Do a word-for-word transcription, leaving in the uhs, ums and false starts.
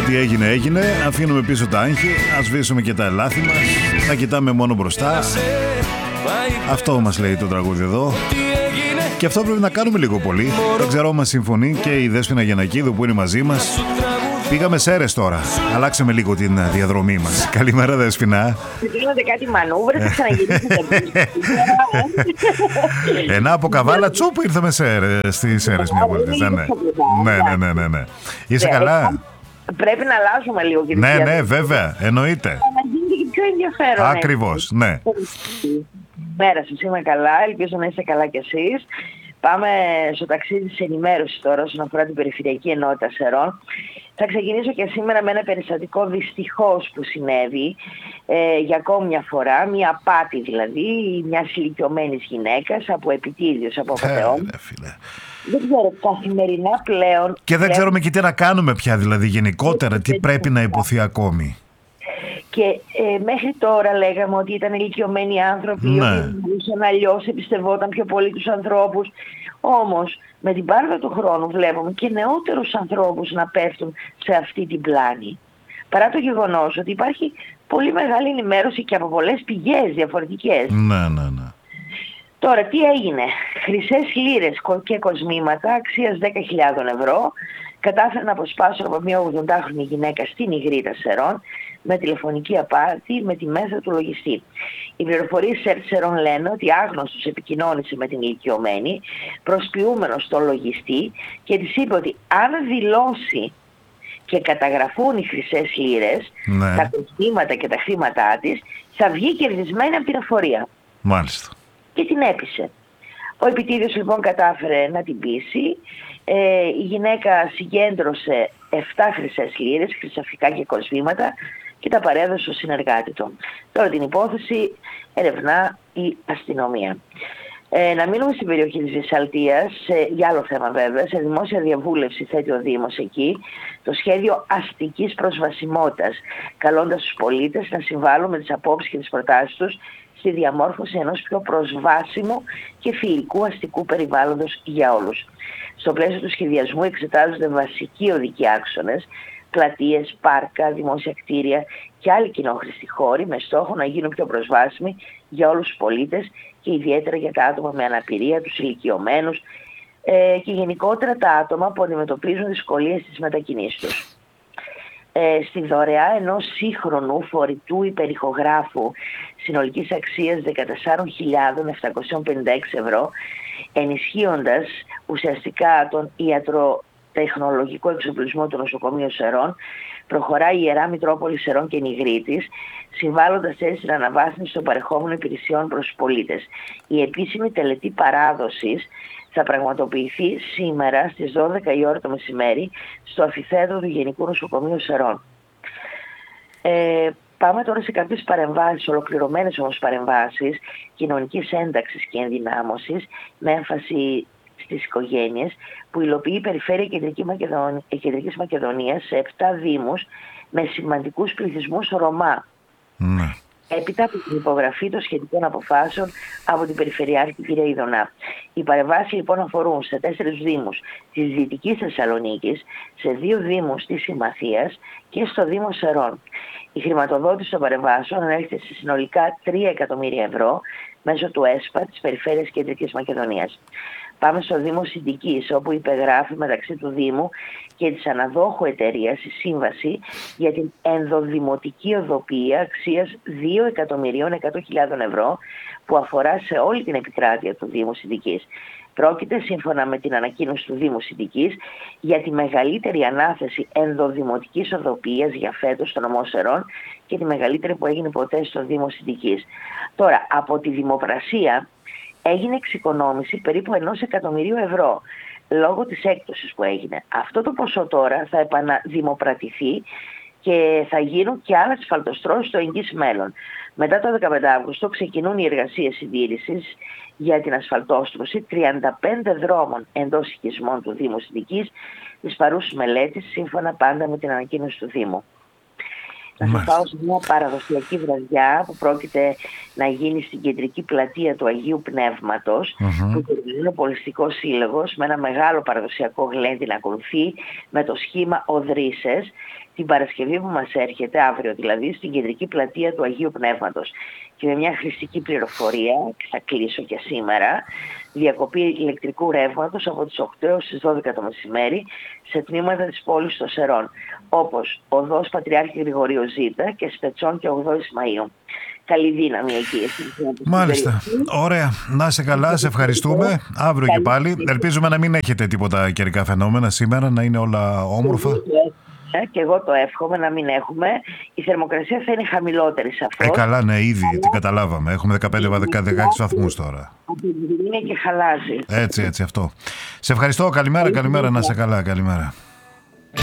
Ό,τι έγινε έγινε, αφήνουμε πίσω τα άγχη, ας σβήσουμε και τα λάθη μας, να κοιτάμε μόνο μπροστά. Αυτό μας λέει το τραγούδι εδώ. Και αυτό πρέπει να κάνουμε λίγο πολύ. Δεν ξέρω αν μας συμφωνεί και η Δέσποινα Γιαννακίδου που είναι μαζί μας. Πήγαμε Σέρρες τώρα. Αλλάξαμε λίγο την διαδρομή μας. Καλημέρα, Δέσποινα. Γίνονται κάτι μανούβρες, θα ξαναγυρίσετε. Ένα από Καβάλα τσούπ ήρθαμε στις Σέρρες μια βόλτα. Ναι, ναι, ναι, ναι, ναι. Είσαι καλά? Πρέπει να αλλάζουμε λίγο και ναι, ναι, βέβαια, εννοείται. Να γίνει και πιο ενδιαφέρον. Ακριβώς, ναι. Μέρα σας, είμαι καλά, ελπίζω να είστε καλά κι εσείς. Πάμε στο ταξίδι της ενημέρωσης τώρα όσον αφορά την Περιφερειακή Ενότητα Σερών. Θα ξεκινήσω και σήμερα με ένα περιστατικό δυστυχώς που συνέβη ε, για ακόμη μια φορά, μια απάτη δηλαδή, μια ηλικιωμένης γυναίκας από επιτίδιος, από απατεών. Δεν ξέρω, καθημερινά πλέον... Και δεν ξέρουμε και τι να κάνουμε πια, δηλαδή γενικότερα, τι πρέπει να υποθεί ακόμη. Και ε, μέχρι τώρα λέγαμε ότι ήταν ηλικιωμένοι άνθρωποι, ναι. οι οποίοι μπορούσαν αλλιώς, εμπιστευόταν πιο πολύ τους ανθρώπους. Όμως με την πάρδα του χρόνου βλέπουμε και νεότερους ανθρώπους να πέφτουν σε αυτή την πλάνη. Παρά το γεγονός ότι υπάρχει πολύ μεγάλη ενημέρωση και από πολλές πηγές διαφορετικές. Ναι, ναι, ναι. Τώρα τι έγινε? Χρυσές λίρες και κοσμήματα αξίας δέκα χιλιάδες ευρώ κατάφεραν να αποσπάσουν από μια ογδοντάχρονη γυναίκα στην Ιγρήτα Σερών με τηλεφωνική απάτη με τη μέσα του λογιστή. Οι πληροφορίες Σερών λένε ότι άγνωστος επικοινώνησε με την ηλικιωμένη, προσποιούμενος στο λογιστή και της είπε ότι αν δηλώσει και καταγραφούν οι χρυσές λίρες, ναι. τα κοσμήματα και τα χρήματά της, θα βγει κερδισμένη από την εφορία. Μάλιστα. Και την έπεισε. Ο επιτίδιος λοιπόν κατάφερε να την πείσει. Ε, η γυναίκα συγκέντρωσε επτά χρυσές λίρες, χρυσαφικά και κοσμήματα και τα παρέδωσε στο συνεργάτη του. Τώρα την υπόθεση ερευνά η αστυνομία. Ε, να μείνουμε στην περιοχή της Βυσσαλτίας, ε, για άλλο θέμα βέβαια, σε δημόσια διαβούλευση θέτει ο Δήμος εκεί το σχέδιο αστικής προσβασιμότητας, καλώντας τους πολίτες να συμβάλλουν με τις απόψεις και τις προτάσεις τους στη διαμόρφωση ενός πιο προσβάσιμου και φιλικού αστικού περιβάλλοντος για όλους. Στο πλαίσιο του σχεδιασμού εξετάζονται βασικοί οδικοί άξονες, πλατείες, πάρκα, δημόσια κτίρια και άλλοι κοινόχρηστοι χώροι με στόχο να γίνουν πιο προσβάσιμοι για όλους τους πολίτες και ιδιαίτερα για τα άτομα με αναπηρία, τους ηλικιωμένους ε, και γενικότερα τα άτομα που αντιμετωπίζουν δυσκολίες στις μετακινήσεις τους. Ε, στη δωρεά ενός σύγχρονου φορητού υπερηχογράφου συνολικής αξίας δεκατέσσερις χιλιάδες επτακόσια πενήντα έξι ευρώ, ενισχύοντας ουσιαστικά τον ιατροτεχνολογικό εξοπλισμό του νοσοκομείου Σερών, προχωράει η Ιερά Μητρόπολη Σερών και Νιγρήτης, συμβάλλοντας έτσι στην αναβάθμιση των παρεχόμενων υπηρεσιών προς τους πολίτες. Η επίσημη τελετή παράδοσης θα πραγματοποιηθεί σήμερα στις δώδεκα η ώρα το μεσημέρι στο αμφιθέατρο του Γενικού Νοσοκομείου Σερών. Ε, πάμε τώρα σε κάποιες παρεμβάσεις, ολοκληρωμένες όμως παρεμβάσεις κοινωνικής ένταξης και ενδυνάμωσης με έμφαση στις οικογένειες που υλοποιεί η Περιφέρεια Κεντρική Μακεδονία, Κεντρικής Μακεδονίας σε επτά δήμους με σημαντικούς πληθυσμούς Ρωμά. Ναι. Έπειτα από την υπογραφή των σχετικών αποφάσεων από την Περιφερειάρχη κυρία Ιδονά. Οι παρεμβάσεις λοιπόν αφορούν σε τέσσερις δήμους της Δυτικής Θεσσαλονίκης, σε δύο δήμους της Συμμαθίας και στο Δήμο Σερών. Η χρηματοδότηση των παρεμβάσεων ανέρχεται σε συνολικά τρία εκατομμύρια ευρώ μέσω του ΕΣΠΑ της Περιφέρειας Κεντρικής Μακεδονίας. Πάμε στο Δήμο Συντικής, όπου υπεγράφει μεταξύ του Δήμου και της αναδόχου εταιρείας η σύμβαση για την ενδοδημοτική οδοποιία αξίας δύο εκατομμυρίων εκατό χιλιάδων ευρώ που αφορά σε όλη την επικράτεια του Δήμου Συντικής. Πρόκειται, σύμφωνα με την ανακοίνωση του Δήμου Συντικής, για τη μεγαλύτερη ανάθεση ενδοδημοτικής οδοποιίας για φέτος στο νομό Σερών και τη μεγαλύτερη που έγινε ποτέ στο Δήμο Συντικής. Τώρα, από τη δημοπρασία έγινε εξοικονόμηση περίπου ενός εκατομμυρίου ευρώ λόγω της έκπτωσης που έγινε. Αυτό το ποσό τώρα θα επαναδημοπρατηθεί και θα γίνουν και άλλα ασφαλτοστρώσεις στο εγγύς μέλλον. Μετά το δεκαπέντε Αυγούστου ξεκινούν οι εργασίες συντήρησης για την ασφαλτόστρωση τριάντα πέντε δρόμων εντός οικισμών του Δήμου Συντικής της παρούσης μελέτης, σύμφωνα πάντα με την ανακοίνωση του Δήμου. Να σας πάω σε μια παραδοσιακή βραδιά που πρόκειται να γίνει στην κεντρική πλατεία του Αγίου Πνεύματος, mm-hmm. που είναι ο Πολιστικός Σύλλογος με ένα μεγάλο παραδοσιακό γλέντι να ακολουθεί με το σχήμα Οδρύσσες. την Παρασκευή που μας έρχεται, αύριο δηλαδή, στην κεντρική πλατεία του Αγίου Πνεύματος. Και με μια χρηστική πληροφορία, και θα κλείσω και σήμερα, διακοπή ηλεκτρικού ρεύματος από τις οκτώ έως τις δώδεκα το μεσημέρι σε τμήματα της πόλης των Σερών, όπως Οδός Πατριάρχη Γρηγορίου Ζήτα και Σπετσών και ογδόη Μαΐου. Καλή δύναμη εκεί. Μάλιστα. Ωραία. Να είσαι καλά. Σε ευχαριστούμε. Αύριο και πάλι. Ελπίζουμε να μην έχετε τίποτα καιρικά φαινόμενα σήμερα, να είναι όλα όμορφα. Και εγώ το εύχομαι να μην έχουμε. Η θερμοκρασία θα είναι χαμηλότερη σε αυτό. Ε, καλά, ναι, ήδη την καταλάβαμε. Έχουμε δεκαπέντε με δεκαέξι βαθμούς τώρα. Είναι και χαλάζει. Έτσι, έτσι, αυτό. Σε ευχαριστώ. Καλημέρα, καλημέρα. Να είσαι καλά. Καλημέρα.